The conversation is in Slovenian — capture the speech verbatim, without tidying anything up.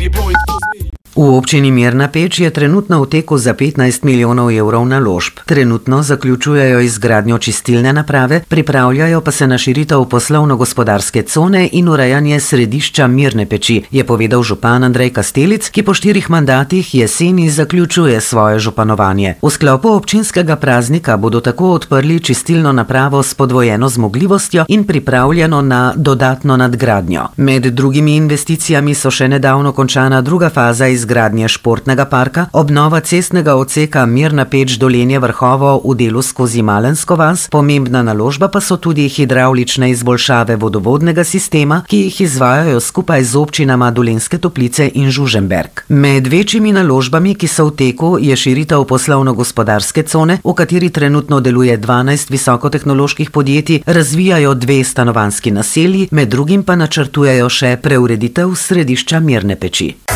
V občini Mirna Peč je trenutno v teku za petnajst milijonov evrov naložb. Trenutno zaključujejo izgradnjo čistilne naprave, pripravljajo pa se na širitev poslovno-gospodarske cone in urejanje središča Mirne Peči, je povedal župan Andrej Kastelic, ki po štirih mandatih jeseni zaključuje svoje županovanje. V sklopu občinskega praznika bodo tako odprli čistilno napravo s podvojeno zmogljivostjo in pripravljeno na dodatno nadgradnjo. Med drugimi investicijami so še nedavno končana druga faza iz izgradnje športnega parka, obnova cestnega odseka Mirna Peč Dolenje Vrhovo v delu skozi Malensko vas, pomembna naložba pa so tudi hidravlične izboljšave vodovodnega sistema, ki jih izvajajo skupaj z občinama Dolenjske Toplice in Žužemberk. Med večjimi naložbami, ki so v teku, je širitev poslovno-gospodarske cone, v kateri trenutno deluje dvanajst visokotehnoloških podjetij, razvijajo dve stanovanjski naselji, med drugim pa načrtujejo še preureditev središča Mirne Peči.